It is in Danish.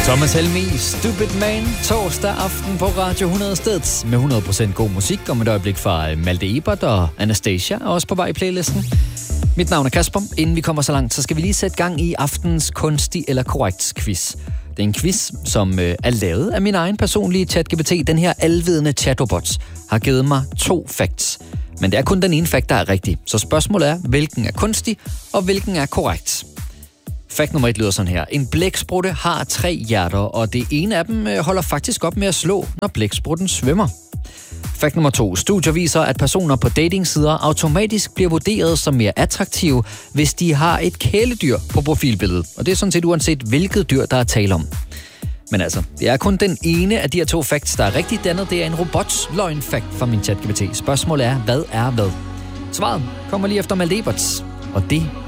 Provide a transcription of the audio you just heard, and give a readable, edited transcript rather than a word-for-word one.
Thomas Helmig, Stupid Man, torsdag aften på Radio 100 stedet med 100% god musik om et øjeblik fra Malte Ebert og Anastasia er også på vej i playlisten. Mit navn er Kasper. Inden vi kommer så langt, så skal vi lige sætte gang i aftens kunstig eller korrekt quiz. Det er en quiz, som er lavet af min egen personlige ChatGPT. Den her alvidende chatrobot har givet mig 2 facts. Men det er kun den ene fact, der er rigtig. Så spørgsmålet er, hvilken er kunstig, og hvilken er korrekt. Fact nummer 1 lyder sådan her. En blæksprutte har 3 hjerter, og det ene af dem holder faktisk op med at slå, når blæksprutten svømmer. Fact nummer 2. Studier viser, at personer på datingsider automatisk bliver vurderet som mere attraktive, hvis de har et kæledyr på profilbilledet. Og det er sådan set uanset, hvilket dyr, der er tale om. Men altså, det er kun den ene af de her 2 facts, der er rigtigt. Det andet, det er en robots løgn-fact fra min ChatGPT. Spørgsmålet er, hvad er hvad? Svaret kommer lige efter Malte Eberts. Og det,